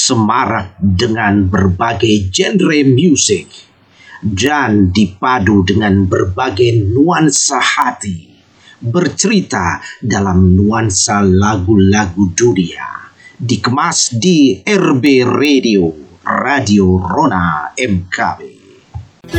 semarak dengan berbagai genre musik dan dipadu dengan berbagai nuansa hati, bercerita dalam nuansa lagu-lagu dunia, dikemas di RB Radio, Radio Rona MKB.